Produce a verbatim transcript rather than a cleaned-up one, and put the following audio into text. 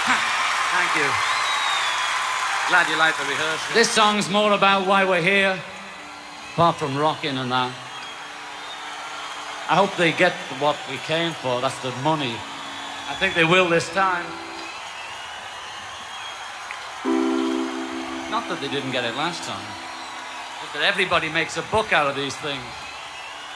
Thank you. Glad you like the rehearsal. This song's more about why we're here, apart from rocking and that. I hope they get what we came for, that's the money. I think they will this time. Not that they didn't get it last time, but that everybody makes a book out of these things.